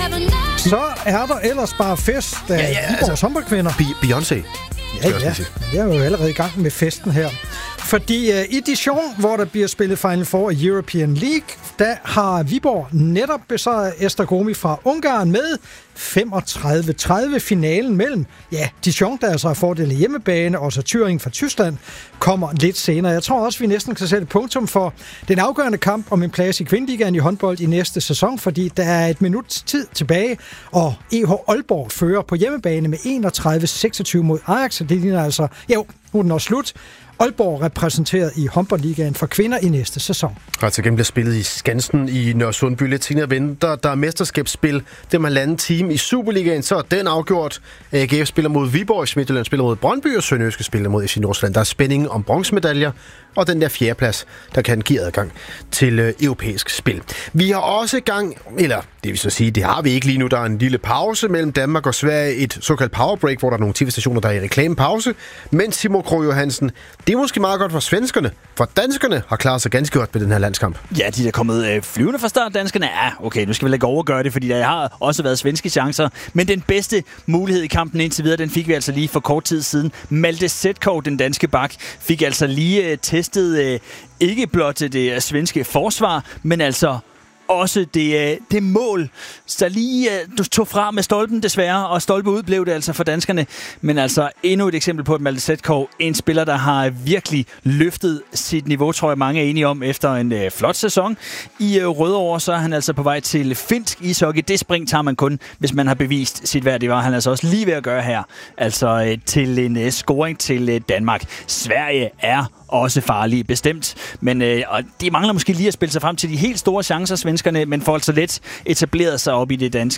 Så er der ellers bare fest af Viborgs håndboldkvinder. Beyoncé. Ja. Jeg er jo allerede i gang med festen her. Fordi i Dijon, hvor der bliver spillet Final Four i European League, der har Viborg netop besejret Esztergomi fra Ungarn med 35-30. Finalen mellem Dijon, der altså har fordel i hjemmebane, og så Thüringen fra Tyskland, kommer lidt senere. Jeg tror også, vi næsten kan sætte punktum for den afgørende kamp om en plads i Kvindeligaen i håndbold i næste sæson, fordi der er et minuts tid tilbage, og EH Aalborg fører på hjemmebane med 31-26 mod Ajax, så det ligner altså, nu er den også slut. Aalborg repræsenteret i håndboldligaen for kvinder i næste sæson. Og til gengæld bliver spillet i Skansen i Nørresundby. Lidt senere venter der er mesterskabsspil. Det er 1,5 time i Superligaen, så er den afgjort. AGF spiller mod Viborg, Midtjylland spiller mod Brøndby, og Sønderjyske spiller mod FC Nordsjælland. Der er spænding om bronzemedaljer, og den der fjerdeplads, der kan give adgang til europæisk spil. Vi har også gang, eller det vil så sige, det har vi ikke lige nu. Der er en lille pause mellem Danmark og Sverige, et såkaldt powerbreak, hvor der er nogle tv-stationer, der er i reklamepause. Men Timo Krog Johansen, det er måske meget godt for svenskerne, for danskerne har klaret sig ganske godt ved den her landskamp. Ja, de er kommet flyvende fra start, danskerne. Okay, nu skal vi vel ikke overgøre det, fordi der har også været svenske chancer. Men den bedste mulighed i kampen indtil videre, den fik vi altså lige for kort tid siden. Malte Zetkow, den danske bak, fik altså lige testet ikke blot det svenske forsvar, men altså også det mål, så lige du tog fra med stolpen desværre, og stolpe ud blev det altså for danskerne. Men altså endnu et eksempel på, at Malte Zetkow, en spiller, der har virkelig løftet sit niveau, tror jeg mange er enige om, efter en flot sæson. I Rødovre, så er han altså på vej til finsk ishockey. Det spring tager man kun, hvis man har bevist sit værd. Det var han altså også lige ved at gøre her. Altså til en scoring til Danmark. Sverige er også farlige, bestemt. Men de mangler måske lige at spille sig frem til de helt store chancer, svenskerne, men får altså let etableret sig op i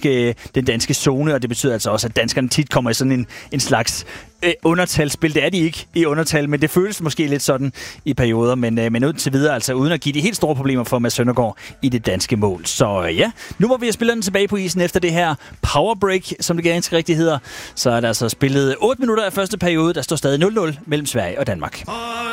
den danske zone, og det betyder altså også, at danskerne tit kommer i sådan en slags undertalsspil. Det er de ikke i undertal, men det føles måske lidt sådan i perioder, men ud til videre, altså uden at give de helt store problemer for Mads Søndergaard i det danske mål. Så nu hvor vi har spillerne tilbage på isen efter det her powerbreak, som det ganske rigtigt hedder, så er der altså spillet 8 minutter af første periode. Der står stadig 0-0 mellem Sverige og Danmark.